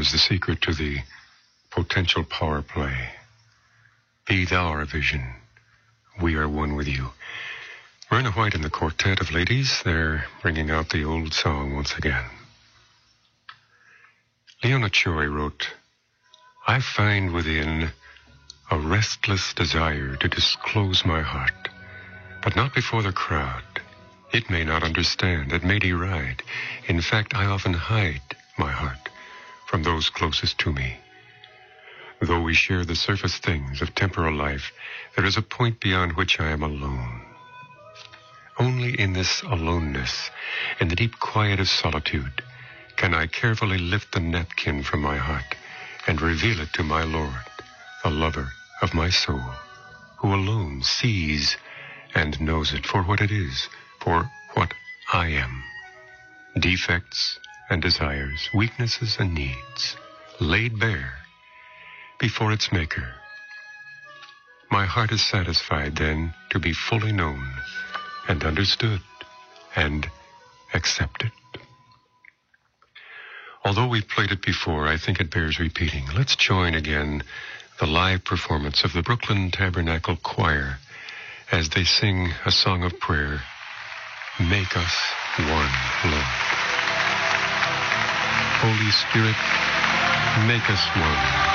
is the secret to the potential power play. Be thou our vision. We are one with you. Myrna White and the Quartet of Ladies, they're bringing out the old song once again. Leona Choi wrote, I find within a restless desire to disclose my heart, but not before the crowd. It may not understand, it may deride. In fact, I often hide my heart from those closest to me. Though we share the surface things of temporal life, there is a point beyond which I am alone. Only in this aloneness, in the deep quiet of solitude, can I carefully lift the napkin from my heart and reveal it to my Lord, the lover of my soul, who alone sees and knows it for what it is, for what I am. Defects and desires, weaknesses and needs, laid bare before its maker. My heart is satisfied then to be fully known and understood and accepted. Although we've played it before, I think it bears repeating. Let's join again the live performance of the Brooklyn Tabernacle Choir as they sing a song of prayer, Make Us One, Lord. Holy Spirit, make us one.